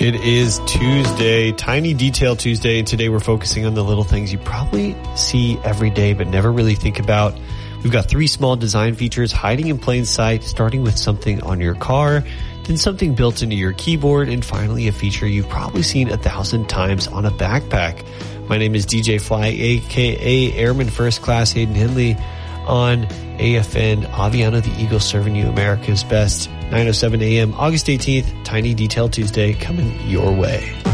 It is Tuesday, Tiny Detail Tuesday, and today we're focusing on the little things you probably see every day but never really think about. We've got 3 small design features hiding in plain sight, starting with something on your car, then something built into your keyboard, and finally a feature you've probably seen 1,000 times on a backpack. My name is DJ Fly, aka Airman First Class Hayden Hindley, on AFN, Aviano the Eagle, serving you America's best. 9:07 a.m., August 18th, Tiny Detail Tuesday, coming your way.